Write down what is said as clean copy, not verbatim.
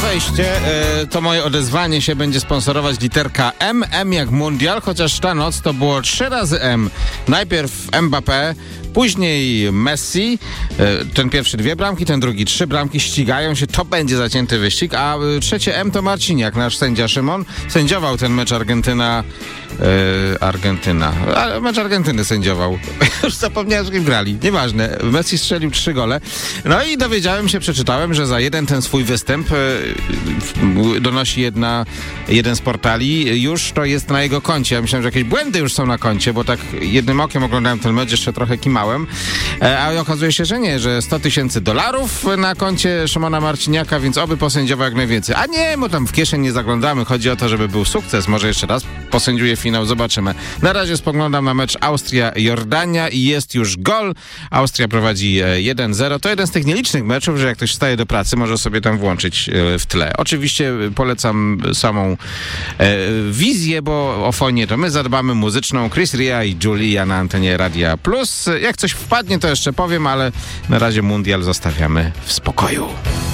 wejście, to moje odezwanie się będzie sponsorować literka M. M jak mundial, chociaż ta noc to było 3 razy M. Najpierw Mbappé, później Messi, ten pierwszy 2 bramki, ten drugi 3 bramki, ścigają się, to będzie zacięty wyścig, a trzecie M to Marciniak, nasz sędzia Szymon, sędziował ten mecz Argentyna, ale mecz Argentyny sędziował, już zapomniałem, z kim grali, nieważne, Messi strzelił 3 gole, no i dowiedziałem się, przeczytałem, że za jeden ten swój występ donosi jeden z portali, już to jest na jego koncie. Ja myślałem, że jakieś błędy już są na koncie, bo tak jednym okiem oglądałem ten mecz, jeszcze trochę kimałem, a okazuje się, że nie, że $100,000 na koncie Szymona Marciniaka, więc oby posędziował jak najwięcej. A nie, bo tam w kieszeń nie zaglądamy, chodzi o to, żeby był sukces. Może jeszcze raz posędziuje finał, zobaczymy. Na razie spoglądam na mecz Austria-Jordania i jest już gol. Austria prowadzi 1-0. To jeden z tych nielicznych meczów, że jak ktoś wstaje do pracy, może sobie tam włączyć w tle. Oczywiście polecam samą wizję, bo o fonię to my zadbamy, muzyczną. Chris Ria i Julia na antenie Radia Plus. Jak coś wpadnie, to jeszcze powiem, ale na razie mundial zostawiamy w spokoju.